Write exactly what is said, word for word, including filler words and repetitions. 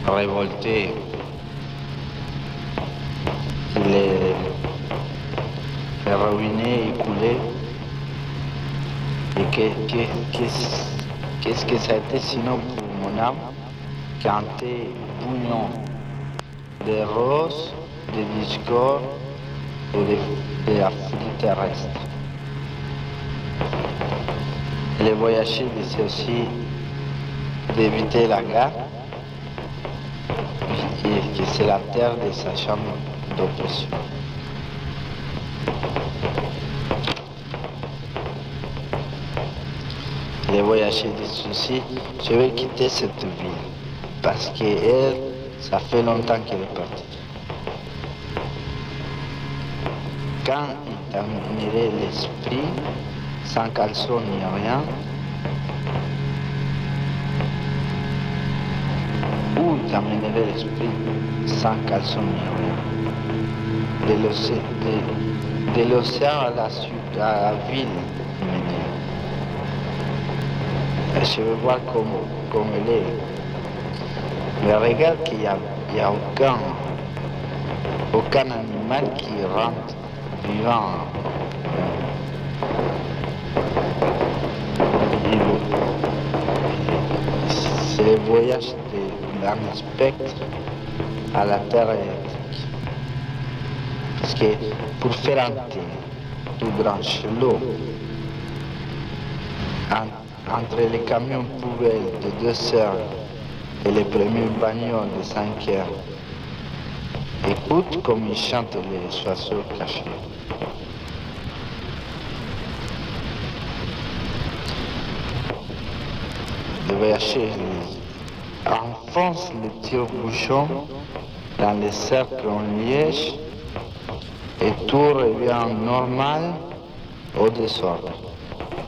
révolté. Il est, est ruiné, écoulé. Et que- que- qu'est-ce qu'est-ce que ça a été sinon pour mon âme? Canter bouillon des roses, des discords ou de, de la folie terrestre. Les voyager, c'est aussi d'éviter la guerre, et que c'est la terre de sa chambre d'oppression. Les voyager des soucis, je vais quitter cette ville parce que elle, ça fait longtemps qu'elle est partie. Quand il t'amènerait l'esprit, sans caleçon ni rien, où il t'amènerait l'esprit, sans caleçon ni rien, de l'océan, de, de l'océan à la, sud, à la ville, il me dit. Je veux voir comme, comme elle est. Mais regarde qu'il n'y a, il y a aucun, aucun animal qui rentre vivant. C'est le voyage d'un spectre à la terre électrique. Parce que pour faire entrer tout branche l'eau entre les camions poubelles de deux heures et les premiers bagnoles de cinq heures, écoute comme ils chantent les oiseaux cachés. Le voyager enfonce le tire-bouchon dans les cercles en liège et tout revient normal au désordre.